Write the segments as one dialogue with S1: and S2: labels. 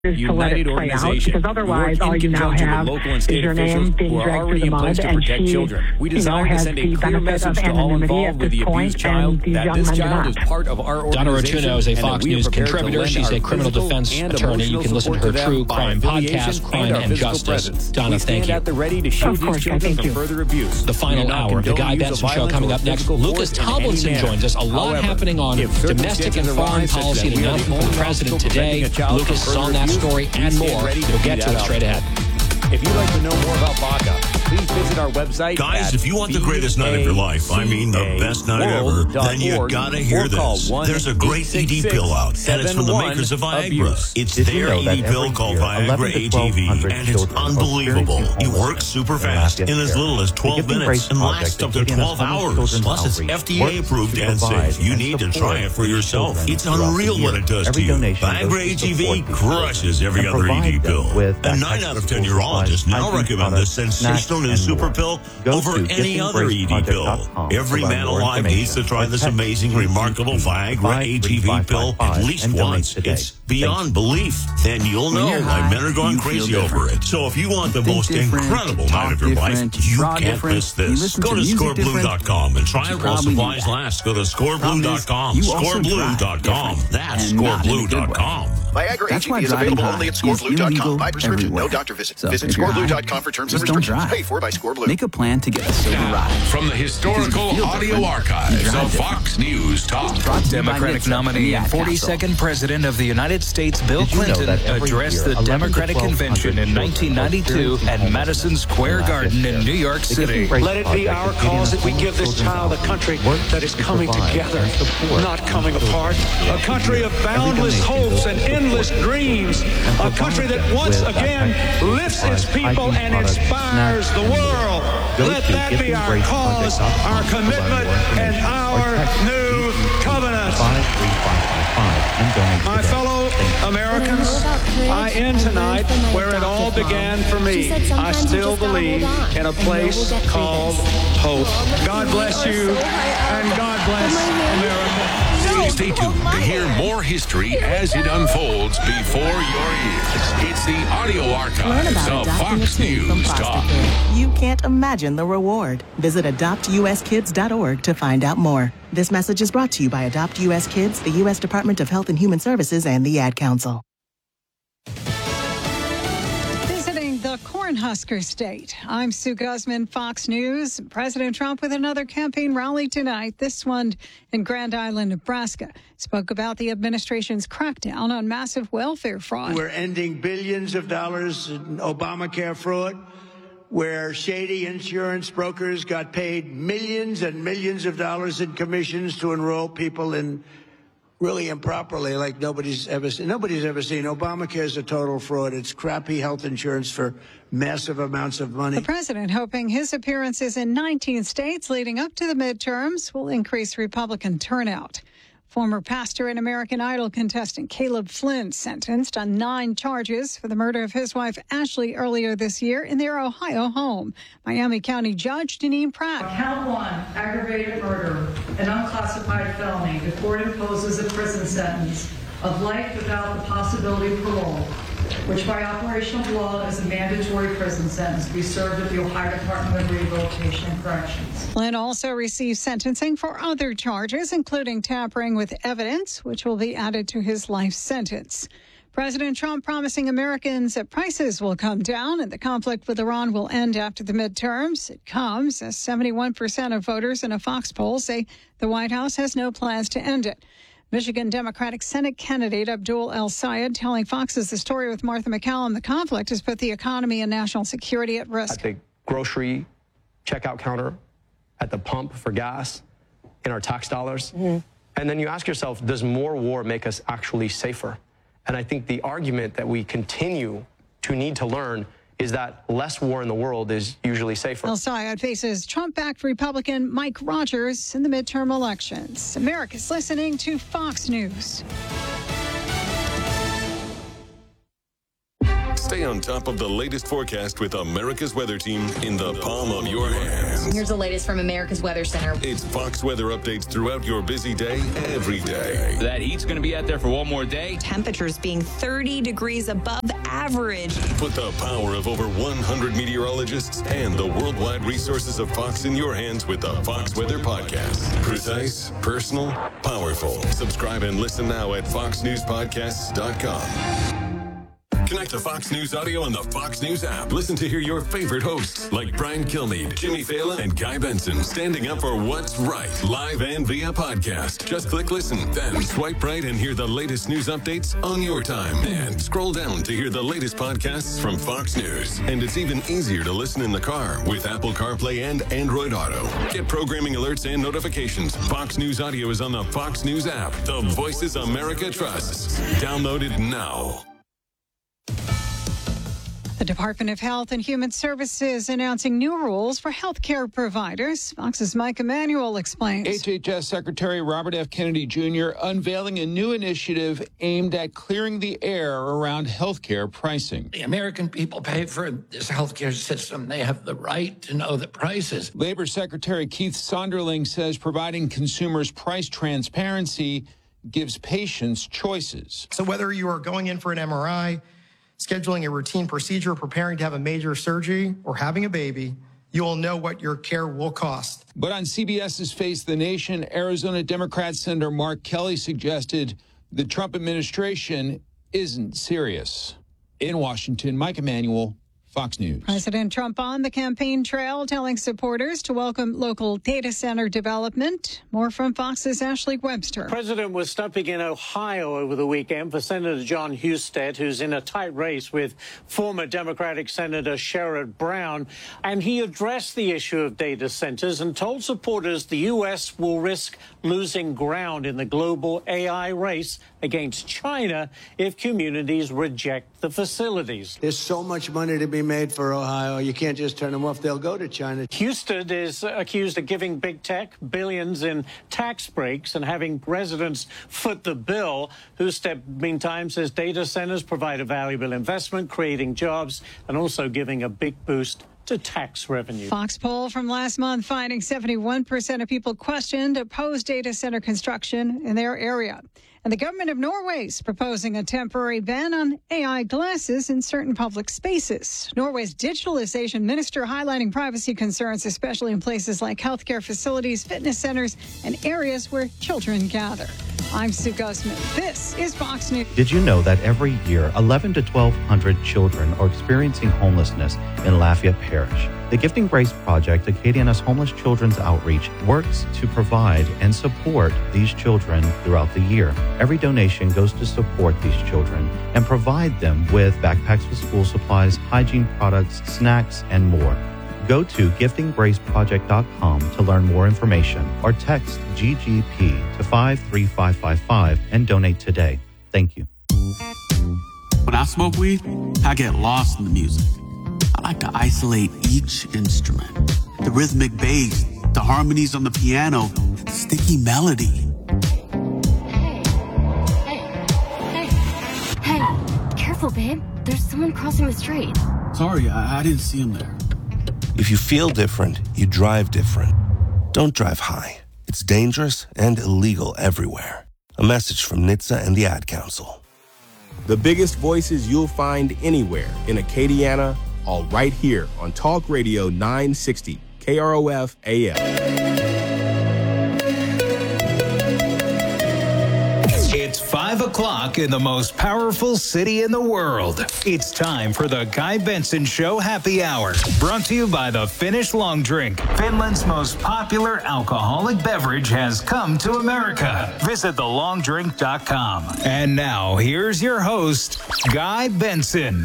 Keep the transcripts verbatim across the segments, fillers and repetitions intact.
S1: United organization.
S2: Because otherwise, all you now have
S1: local and state
S2: is your
S1: officials
S2: name being
S1: who are
S2: dragged
S1: already
S2: through
S1: in
S2: the
S1: place
S2: mud,
S1: to
S2: and
S1: protect
S2: she,
S1: children. We
S2: you know,
S1: desire to
S2: has
S1: send a
S2: the
S1: clear
S2: benefit
S1: message
S2: of
S1: to all
S2: anonymity
S1: involved
S2: at
S1: with
S2: this
S1: the
S2: point,
S1: abused child
S2: and these
S1: that
S2: young
S1: this
S2: men do
S1: child
S2: not.
S1: is part of our organization.
S3: Donna Rotuno is a
S1: and that
S3: Fox
S1: we are
S3: News
S1: prepared to
S3: contributor.
S1: lend
S3: She's
S1: our
S3: a criminal
S1: physical
S3: defense
S1: and
S3: attorney. You
S1: emotional
S3: can listen to
S1: support
S3: her
S1: them
S3: True
S1: by
S3: Crime
S1: affiliation
S3: podcast, Crime
S1: and our
S3: and
S1: physical
S3: Justice.
S1: presence.
S3: Donna,
S1: we
S3: thank
S1: stand
S3: you.
S1: at the ready to shield
S2: Of course,
S1: these children
S2: thank
S1: from
S2: you.
S1: further abuse.
S3: The final
S1: We do not
S3: hour of the
S1: condone
S3: Guy
S1: use
S3: Benson
S1: of
S3: Show
S1: violence
S3: coming
S1: or
S3: up next.
S1: physical
S3: Lucas
S1: force in any
S3: Tomlinson
S1: manner.
S3: joins us. A lot
S1: However,
S3: happening on
S1: if
S3: domestic and
S1: circumstances
S3: foreign
S1: arise such
S3: policy
S1: that
S3: and
S1: we are the
S3: announcement from the
S1: only
S3: president
S1: obstacle
S3: today.
S1: preventing a child
S3: Lucas
S1: from
S3: is on
S1: further
S3: that
S1: abuse,
S3: story
S1: we
S3: and
S1: stand
S3: more.
S1: ready to
S3: We'll
S1: do
S3: get to
S1: that
S3: it straight ahead.
S1: If you'd like to know more about Baca, please visit our website.
S4: Guys, if you want the greatest night of your life, I mean the best night ever, then you gotta hear this. There's a great E D pill out, and it's from the makers of Viagra. It's their E D pill called Viagra A T V, and it's unbelievable. It works super fast in as little as twelve minutes and lasts up to twelve hours. Plus, it's F D A approved and safe. You need to try it for yourself. It's unreal what it does to you. Viagra A T V crushes every other E D pill. And nine out of ten urologists now recommend this sensational new super pill over any other E D pill. Every man alive needs to try this amazing, remarkable Viagra A T V pill at least once. It's beyond belief. Then you'll know why men are going crazy over it. So if you want the most incredible night of your life, you can't miss this. Go to score blue dot com and try it while supplies last. Go to score blue dot com. score blue dot com. That's score blue dot com.
S5: Viagra A T V is available only at score blue dot com. By prescription, no doctor visit.
S6: So
S5: Visit score blue dot com for terms and
S6: just don't
S5: restrictions.
S6: drive.
S5: Paid for by ScoreBlue.
S6: Make a plan to get a silver ride.
S7: From the historical audio archives of Fox News Talk.
S8: Democratic nominee and forty-second President of the United States, Bill Clinton, addressed the Democratic Convention in nineteen ninety-two at Madison Square Garden in New York City.
S9: Let it be our cause that we give this child a country that is coming together, not coming apart. A country of boundless hopes and endless dreams. A country that once again lifts its people and inspires the world. Let that be our cause, our commitment, and our new covenant. My fellow Americans, I end tonight where it all began for me. I still believe in a place called hope. God bless you, and God bless America.
S7: Stay tuned to hear more history as it unfolds before your ears. It's the audio archives of Fox News Talk.
S10: You can't imagine the reward. Visit adopt u s kids dot org to find out more. This message is brought to you by Adopt U S Kids, the U S Department of Health and Human Services, and the Ad Council.
S11: The Cornhusker State. I'm Sue Guzman, Fox News. President Trump with another campaign rally tonight, this one in Grand Island, Nebraska. Spoke about the administration's crackdown on massive welfare fraud.
S12: We're ending billions of dollars in Obamacare fraud, where shady insurance brokers got paid millions and millions of dollars in commissions to enroll people in really improperly, like nobody's ever seen. Nobody's ever seen. Obamacare is a total fraud. It's crappy health insurance for massive amounts of money.
S11: The president hoping his appearances in nineteen states leading up to the midterms will increase Republican turnout. Former pastor and American Idol contestant Caleb Flynn sentenced on nine charges for the murder of his wife Ashley earlier this year in their Ohio home. Miami County Judge Deneen Pratt.
S13: Count one, aggravated murder, an unclassified felony. The court imposes a prison sentence of life without the possibility of parole, which by operation of law is a mandatory prison sentence to be served at the Ohio Department of Rehabilitation and Corrections.
S11: Flynn also received sentencing for other charges, including tampering with evidence, which will be added to his life sentence. President Trump promising Americans that prices will come down and the conflict with Iran will end after the midterms. It comes as seventy-one percent of voters in a Fox poll say the White House has no plans to end it. Michigan Democratic Senate candidate Abdul El Sayed telling Fox's The Story with Martha McCallum the conflict has put the economy and national security at risk.
S14: At the grocery checkout counter, at the pump for gas, in our tax dollars. Mm-hmm. And then you ask yourself, does more war make us actually safer? And I think the argument that we continue to need to learn is that less war in the world is usually safer.
S11: El Sayed faces Trump-backed Republican Mike Rogers in the midterm elections. America's listening to Fox News.
S3: Stay on top of the latest forecast with America's Weather Team in the palm of your hands.
S15: Here's the latest from America's Weather Center.
S3: It's Fox weather updates throughout your busy day, every day.
S16: That heat's going to be out there for one more day.
S17: Temperatures being thirty degrees above average.
S3: Put the power of over one hundred meteorologists and the worldwide resources of Fox in your hands with the Fox Weather Podcast. Precise, personal, powerful. Subscribe and listen now at fox news podcasts dot com. Connect to Fox News Audio on the Fox News app. Listen to hear your favorite hosts like Brian Kilmeade, Jimmy Fallon, and Guy Benson standing up for what's right, live and via podcast. Just click listen, then swipe right and hear the latest news updates on your time. And scroll down to hear the latest podcasts from Fox News. And it's even easier to listen in the car with Apple CarPlay and Android Auto. Get programming alerts and notifications. Fox News Audio is on the Fox News app. The voices America trusts. Download it now.
S11: The Department of Health and Human Services announcing new rules for healthcare providers. Fox's Mike Emanuel explains.
S18: H H S Secretary Robert F. Kennedy Junior unveiling a new initiative aimed at clearing the air around healthcare pricing.
S19: The American people pay for this healthcare system. They have the right to know the prices.
S18: Labor Secretary Keith Sonderling says providing consumers price transparency gives patients choices.
S20: So whether you are going in for an M R I, scheduling a routine procedure, preparing to have a major surgery, or having a baby, you will know what your care will cost.
S18: But on CBS's Face the Nation, Arizona Democrat Senator Mark Kelly suggested the Trump administration isn't serious. In Washington, Mike Emanuel, Fox News.
S11: President Trump on the campaign trail telling supporters to welcome local data center development. More from Fox's Ashley Webster.
S9: The president was stopping in Ohio over the weekend for Senator John Husted, who's in a tight race with former Democratic Senator Sherrod Brown. And he addressed the issue of data centers and told supporters the U S will risk losing ground in the global A I race against China if communities reject the facilities.
S12: There's so much money to be made for Ohio. You can't just turn them off. They'll go to China.
S9: Husted is accused of giving big tech billions in tax breaks and having residents foot the bill. Husted, meantime, says data centers provide a valuable investment, creating jobs, and also giving a big boost to tax revenue.
S11: Fox poll from last month finding seventy-one percent of people questioned opposed data center construction in their area. And the government of Norway is proposing a temporary ban on A I glasses in certain public spaces. Norway's digitalization minister highlighting privacy concerns, especially in places like healthcare facilities, fitness centers, and areas where children gather. I'm Sue Guzman. This is Fox News.
S21: Did you know that every year, eleven to twelve hundred children are experiencing homelessness in Lafayette Parish? The Gifting Grace Project, Acadiana's homeless children's outreach, works to provide and support these children throughout the year. Every donation goes to support these children and provide them with backpacks with school supplies, hygiene products, snacks, and more. Go to gifting grace project dot com to learn more information or text G G P to five three five five five and donate today. Thank you.
S22: When I smoke weed, I get lost in the music. I like to isolate each instrument. The rhythmic bass, the harmonies on the piano, the sticky melody.
S23: Hey, careful, babe. There's someone crossing the street.
S22: Sorry, I, I didn't see him there.
S24: If you feel different, you drive different. Don't drive high. It's dangerous and illegal everywhere. A message from N H T S A and the Ad Council.
S25: The biggest voices you'll find anywhere in Acadiana, all right here on Talk Radio nine sixty, K R O F A M.
S8: It's five o'clock in the most powerful city in the world. It's time for the Guy Benson Show Happy Hour, brought to you by the Finnish Long Drink. Finland's most popular alcoholic beverage has come to America. Visit the long drink dot com. And now, here's your host, Guy Benson.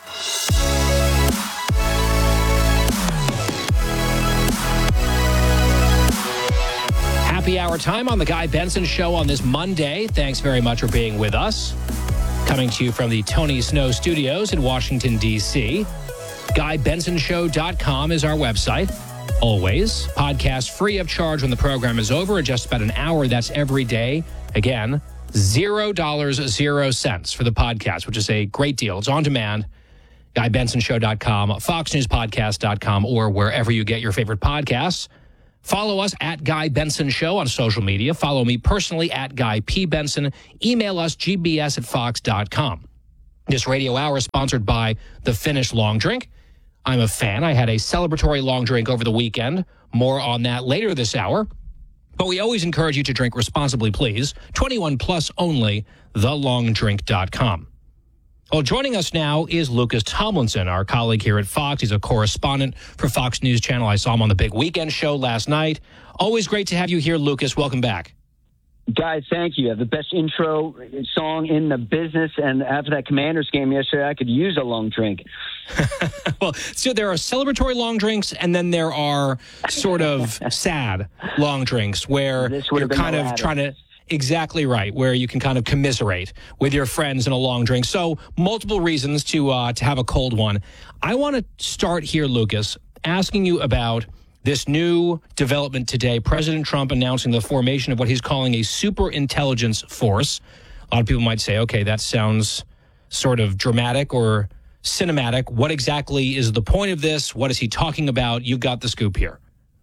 S26: Happy hour time on the Guy Benson Show on this Monday. Thanks very much for being with us. Coming to you from the Tony Snow Studios in Washington, D C guy benson show dot com is our website. Always. Podcast free of charge when the program is over in just about an hour. That's every day. Again, zero dollars, zero cents for the podcast, which is a great deal. It's on demand. guy benson show dot com, fox news podcast dot com, or wherever you get your favorite podcasts. Follow us at Guy Benson Show on social media. Follow me personally at Guy P. Benson. Email us, g b s at fox dot com. This radio hour is sponsored by the Finnish Long Drink. I'm a fan. I had a celebratory long drink over the weekend. More on that later this hour. But we always encourage you to drink responsibly, please. twenty-one plus only, the long drink dot com. Well, joining us now is Lucas Tomlinson, our colleague here at Fox. He's a correspondent for Fox News Channel. I saw him on the big weekend show last night. Always great to have you here, Lucas. Welcome back.
S1: Guys, thank you. You have the best intro song in the business, and after that Commanders game yesterday, I could use a long drink.
S26: Well, so there are celebratory long drinks, and then there are sort of sad long drinks where you're kind of trying to... Exactly right, where you can kind of commiserate with your friends in a long drink. So multiple reasons to uh, to have a cold one. I want to start here, Lucas, asking you about this new development today. President Trump announcing the formation of what he's calling a super intelligence force. A lot of people might say, okay, that sounds sort of dramatic or cinematic. What exactly is the point of this? What is he talking about? You've got the scoop here.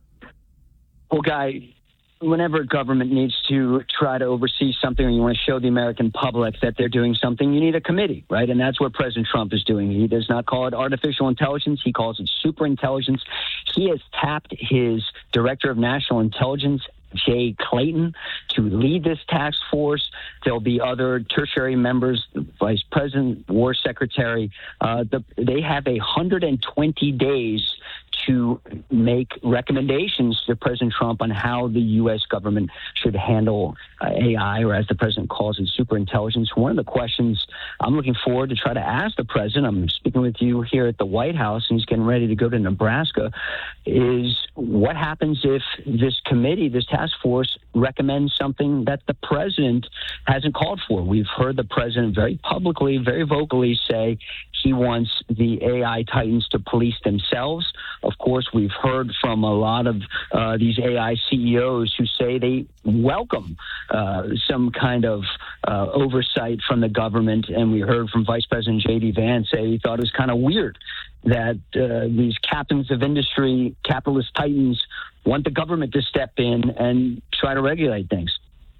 S1: Well, Guy, whenever government needs to try to oversee something or you want to show the American public that they're doing something, you need a committee, right? And that's what President Trump is doing. He does not call it artificial intelligence. He calls it super intelligence. He has tapped his director of national intelligence, Jay Clayton, to lead this task force. There'll be other tertiary members, the vice president, war secretary. Uh, the, they have a one hundred twenty days to make recommendations to President Trump on how the U S government should handle uh, A I, or as the president calls it, superintelligence. One of the questions I'm looking forward to try to ask the president, I'm speaking with you here at the White House, and he's getting ready to go to Nebraska, is what happens if this committee, this task force, recommends something that the president hasn't called for? We've heard the president very publicly, very vocally say he wants the A I titans to police themselves. Of course, we've heard from a lot of uh, these A I C E Os who say they welcome uh, some kind of uh, oversight from the government. And we heard from Vice President J D Vance say he thought it was kind of weird that uh, these captains of industry, capitalist titans, want the government to step in and try to regulate things.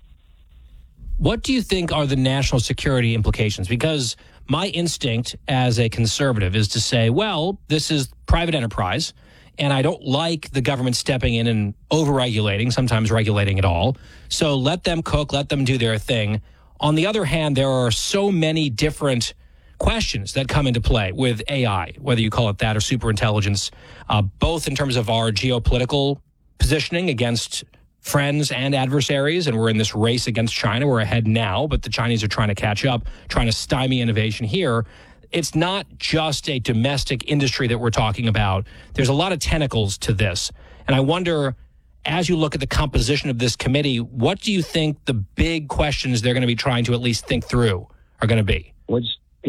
S26: What do you think are the national security implications? Because my instinct as a conservative is to say, well, this is private enterprise, and I don't like the government stepping in and over-regulating, sometimes regulating at all. So let them cook, let them do their thing. On the other hand, there are so many different questions that come into play with A I, whether you call it that or superintelligence, uh, both in terms of our geopolitical positioning against friends and adversaries, and we're in this race against China. We're ahead now, but the Chinese are trying to catch up, trying to stymie innovation here. It's not just a domestic industry that we're talking about. There's a lot of tentacles to this. And I wonder, as you look at the composition of this committee, what do you think the big questions they're going to be trying to at least think through are going to be?
S1: Well,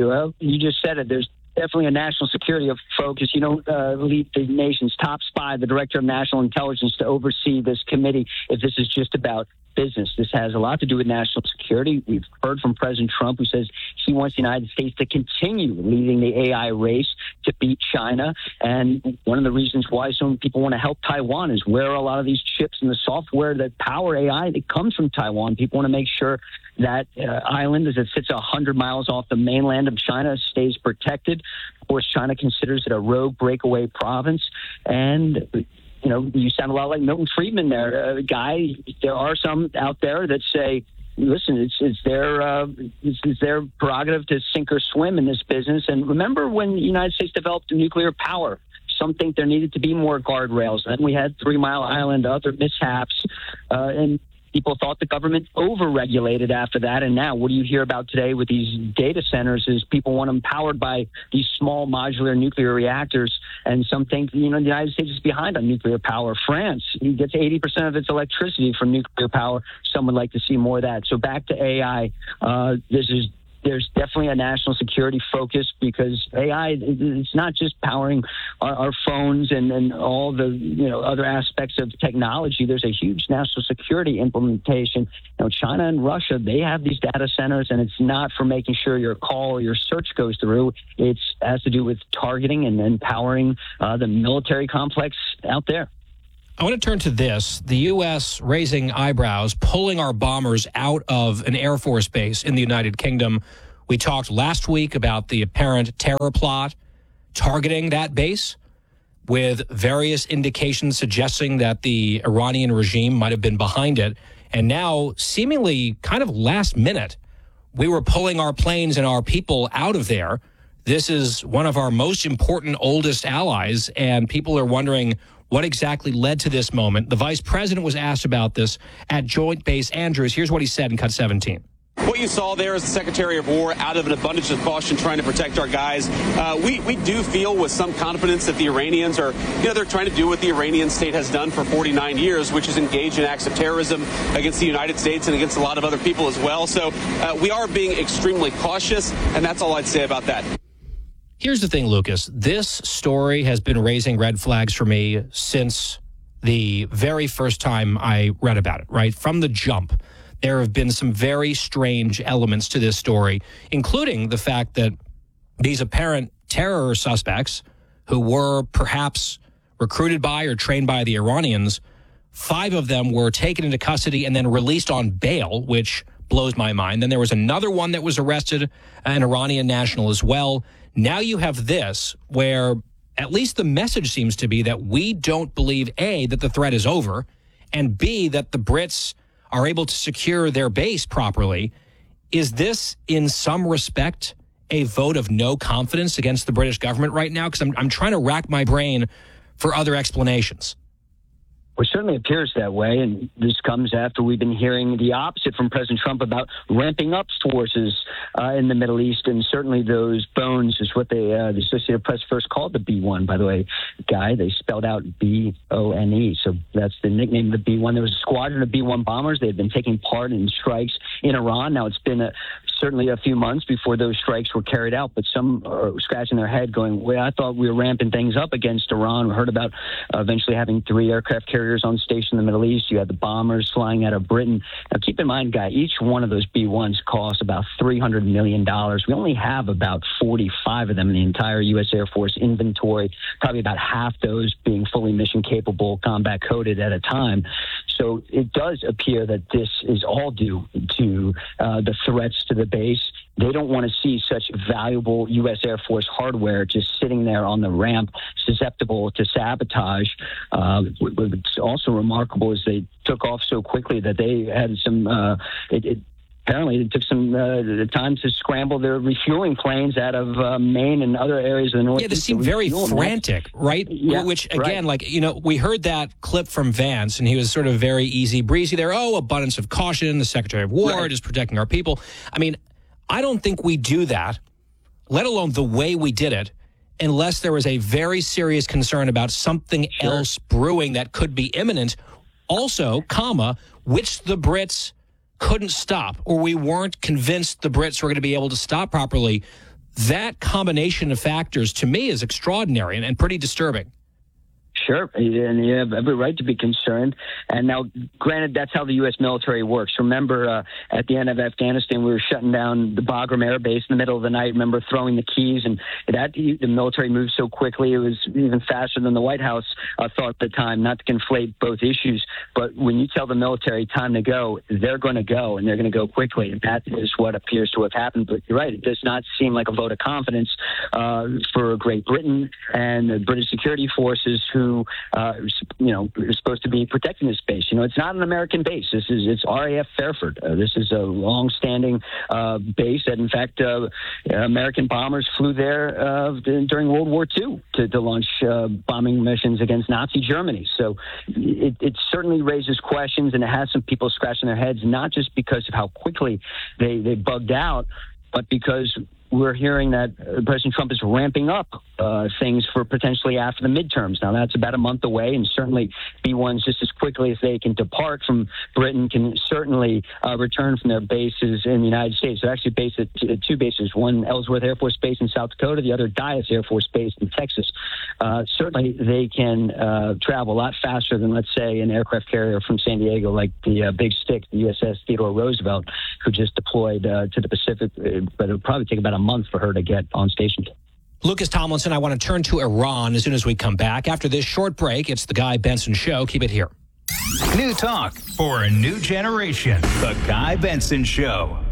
S1: you just said it. There's definitely a national security focus. You don't uh, lead the nation's top spy, the director of national intelligence, to oversee this committee if this is just about business. This has a lot to do with national security. We've heard from President Trump, who says he wants the United States to continue leading the A I race to beat China. And one of the reasons why so many people want to help Taiwan is where a lot of these chips and the software that power A I, that comes from Taiwan. People want to make sure that uh, island, as it sits one hundred miles off the mainland of China, stays protected. Of course, China considers it a rogue breakaway province. And you know, you sound a lot like Milton Friedman there, uh, Guy. There are some out there that say, listen, it's, it's their uh, it's, it's their prerogative to sink or swim in this business. And remember when the United States developed nuclear power, some think there needed to be more guardrails. Then we had Three Mile Island, other mishaps, uh, and people thought the government over-regulated after that. And now what do you hear about today with these data centers is people want them powered by these small modular nuclear reactors. And some think, you know, the United States is behind on nuclear power. France gets eighty percent of its electricity from nuclear power. Some would like to see more of that. So back to A I. Uh, this is there's definitely a national security focus because A I, it's not just powering our, our phones and, and all the you know other aspects of technology. There's a huge national security implementation. You know, China and Russia, they have these data centers, and it's not for making sure your call or your search goes through. It has to do with targeting and empowering uh, the military complex out there.
S26: I want to turn to this. The U S raising eyebrows, pulling our bombers out of an Air Force base in the United Kingdom. We talked last week about the apparent terror plot targeting that base with various indications suggesting that the Iranian regime might have been behind it. And now, seemingly kind of last minute, we were pulling our planes and our people out of there. This is one of our most important, oldest allies, and people are wondering what exactly led to this moment. The vice president was asked about this at Joint Base Andrews. Here's what he said in Cut seventeen.
S2: What you saw there is the Secretary of War, out of an abundance of caution, trying to protect our guys. Uh, we, we do feel with some confidence that the Iranians are, you know, they're trying to do what the Iranian state has done for forty-nine years, which is engage in acts of terrorism against the United States and against a lot of other people as well. So uh, we are being extremely cautious, and that's all I'd say about that.
S26: Here's the thing, Lucas. This story has been raising red flags for me since the very first time I read about it, right? From the jump, there have been some very strange elements to this story, including the fact that these apparent terror suspects who were perhaps recruited by or trained by the Iranians, five of them were taken into custody and then released on bail, which blows my mind. Then there was another one that was arrested, an Iranian national as well. Now you have this, where at least the message seems to be that we don't believe, A, that the threat is over, and B, that the Brits are able to secure their base properly. Is this, in some respect, a vote of no confidence against the British government right now? Because I'm, I'm trying to rack my brain for other explanations.
S1: Well, it certainly appears that way, and this comes after we've been hearing the opposite from President Trump about ramping up forces uh, in the Middle East, and certainly those bones is what they, uh, the Associated Press first called the B one, by the way, Guy. They spelled out B O N E, so that's the nickname of the B one. There was a squadron of B one bombers. They had been taking part in strikes in Iran. Now, it's been a, certainly a few months before those strikes were carried out, but some are scratching their head going, well, I thought we were ramping things up against Iran. We heard about uh, eventually having three aircraft carriers on station in the Middle East. You had the bombers flying out of Britain. Now, keep in mind, Guy, each one of those B ones costs about three hundred million dollars. We only have about forty-five of them in the entire U S Air Force inventory, probably about half those being fully mission-capable, combat-coded at a time. So it does appear that this is all due to uh, the threats to the base. They don't want to see such valuable U S Air Force hardware just sitting there on the ramp, susceptible to sabotage. Uh, what's also remarkable is they took off so quickly that they had some, uh, it, it, apparently it took some uh, time to scramble their refueling planes out of uh, Maine and other areas of the Northeast.
S26: Yeah, they seem very frantic, right?
S1: Yeah,
S26: Which, again,
S1: right.
S26: like, you know, we heard that clip from Vance, and he was sort of very easy breezy there. Oh, abundance of caution, the Secretary of War,
S1: right.
S26: just protecting our people. I mean, I don't think we do that, let alone the way we did it, unless there was a very serious concern about something sure. else brewing that could be imminent. Also, comma, which the Brits couldn't stop, or we weren't convinced the Brits were going to be able to stop properly. That combination of factors, to me, is extraordinary and, and pretty disturbing.
S1: Sure, and you have every right to be concerned. And now, granted, that's how the U S military works. Remember, uh, at the end of Afghanistan, we were shutting down the Bagram Air Base in the middle of the night. Remember throwing the keys, and that the military moved so quickly. It was even faster than the White House uh, thought at the time. Not to conflate both issues, but when you tell the military time to go, they're going to go, and they're going to go quickly. And that is what appears to have happened. But you're right; it does not seem like a vote of confidence uh, for Great Britain and the British security forces, who Who, uh, you know, is supposed to be protecting this base. You know, it's not an American base. This is it's R A F Fairford. Uh, this is a long-standing uh, base that, in fact, uh, American bombers flew there uh, during World War Two to, to launch uh, bombing missions against Nazi Germany. So it, it certainly raises questions, and it has some people scratching their heads, not just because of how quickly they, they bugged out, but because we're hearing that uh, President Trump is ramping up uh, things for potentially after the midterms. Now, that's about a month away, and certainly B ones, just as quickly as they can depart from Britain, can certainly uh, return from their bases in the United States. They're actually based at two bases, one Ellsworth Air Force Base in South Dakota, the other Dyess Air Force Base in Texas. Uh, certainly, they can uh, travel a lot faster than, let's say, an aircraft carrier from San Diego, like the uh, Big Stick, the U S S Theodore Roosevelt, who just deployed uh, to the Pacific, but it'll probably take about a month for her to get on station.
S26: Lucas Tomlinson, I want to turn to Iran as soon as we come back. After this short break, it's the Guy Benson Show. Keep it here.
S8: New talk for a new generation. The Guy Benson Show.